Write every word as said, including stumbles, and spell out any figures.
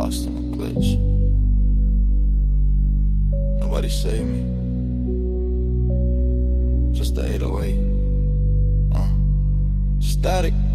lost in a glitch. Nobody saved me. Just the eight oh eight. Uh, static.